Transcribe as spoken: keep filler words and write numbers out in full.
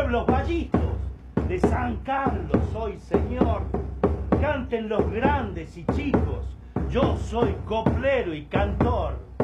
pueblos vallitos, de San Carlos soy señor. Canten los grandes y chicos, yo soy coplero y cantor.